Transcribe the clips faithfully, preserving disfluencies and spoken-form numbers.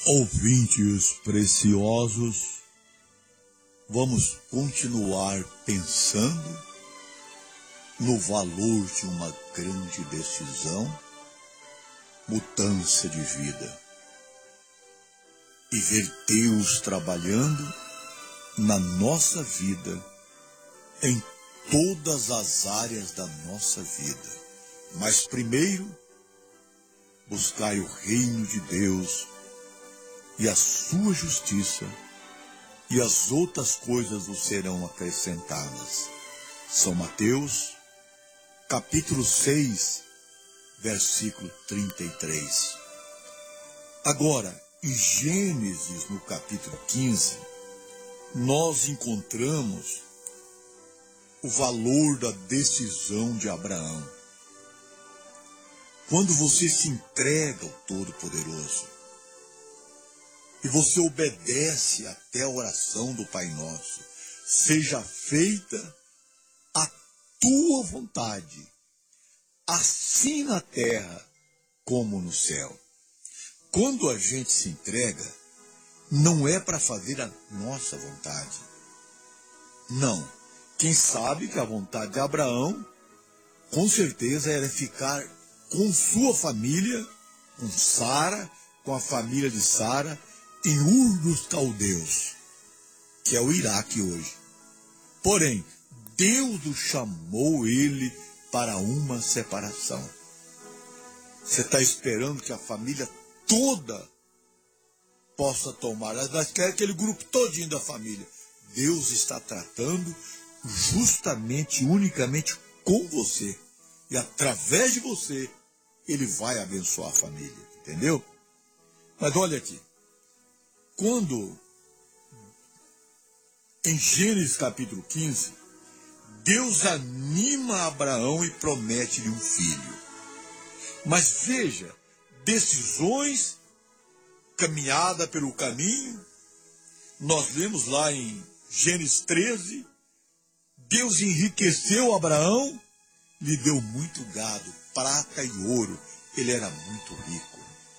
Ouvintes preciosos, vamos continuar pensando no valor de uma grande decisão, mudança de vida, e ver Deus trabalhando na nossa vida, em todas as áreas da nossa vida. Mas primeiro, buscai o reino de Deus e a sua justiça, e as outras coisas vos serão acrescentadas. São Mateus, capítulo seis, versículo trinta e três. Agora, em Gênesis, no capítulo quinze, nós encontramos o valor da decisão de Abraão. Quando você se entrega ao Todo-Poderoso, e você obedece até a oração do Pai Nosso, seja feita a tua vontade, assim na terra como no céu. Quando a gente se entrega, não é para fazer a nossa vontade. Não. Quem sabe que a vontade de Abraão, com certeza, era ficar com sua família, com Sara, com a família de Sara, em Ur dos Caldeus, que é o Iraque hoje. Porém, Deus o chamou ele para uma separação. Você está esperando que a família toda possa tomar, mas quer aquele grupo todinho da família. Deus está tratando justamente, unicamente com você. E através de você, ele vai abençoar a família. Entendeu? Mas olha aqui. Quando, em Gênesis capítulo quinze, Deus anima Abraão e promete-lhe um filho. Mas veja, decisões, caminhada pelo caminho, nós lemos lá em Gênesis treze, Deus enriqueceu Abraão, lhe deu muito gado, prata e ouro, ele era muito rico.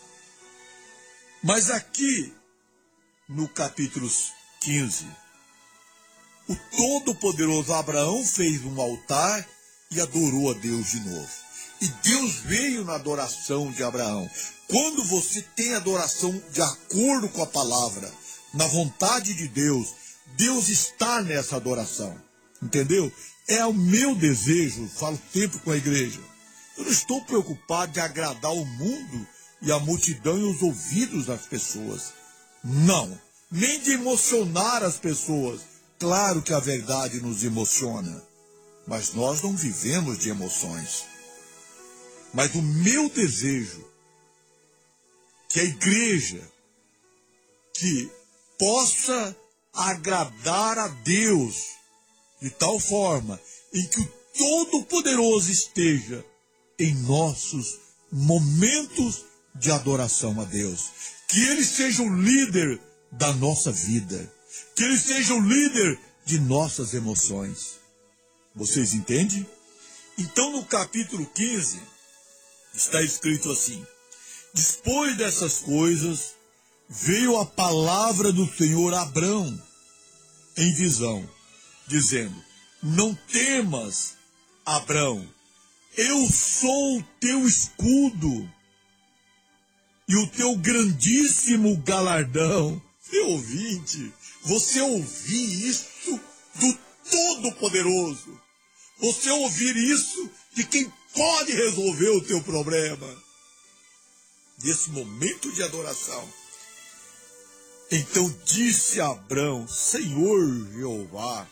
Mas aqui, no capítulo quinze, o todo-poderoso Abraão fez um altar e adorou a Deus de novo. E Deus veio na adoração de Abraão. Quando você tem adoração de acordo com a palavra, na vontade de Deus, Deus está nessa adoração. Entendeu? É o meu desejo, falo sempre com a igreja. Eu não estou preocupado de agradar o mundo e a multidão e os ouvidos das pessoas. Não, nem de emocionar as pessoas. Claro que a verdade nos emociona, mas nós não vivemos de emoções. Mas o meu desejo, que a igreja, que possa agradar a Deus, de tal forma em que o Todo-Poderoso esteja em nossos momentos de adoração a Deus. Que Ele seja o líder da nossa vida. Que Ele seja o líder de nossas emoções. Vocês entendem? Então, no capítulo quinze, está escrito assim: depois dessas coisas, veio a palavra do Senhor a Abrão em visão, dizendo: não temas, Abrão, eu sou o teu escudo e o teu grandíssimo galardão. Seu ouvinte, você ouvir isso do Todo-Poderoso, você ouvir isso de quem pode resolver o teu problema, nesse momento de adoração. Então disse Abrão: Senhor Jeová,